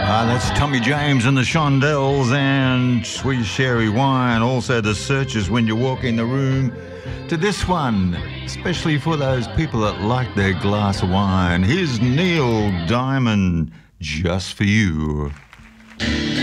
That's Tommy James and the Shondells and Sweet Sherry Wine. Also the Searchers, When You Walk in the Room. To this one, especially for those people that like their glass of wine. Here's Neil Diamond, Just For You.